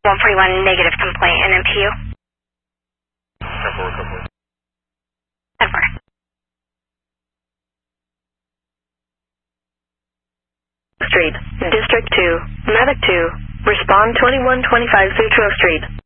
141 negative complaint in MPU. 10-4. Street, District 2, Medic 2, respond 2125 Sutro Street.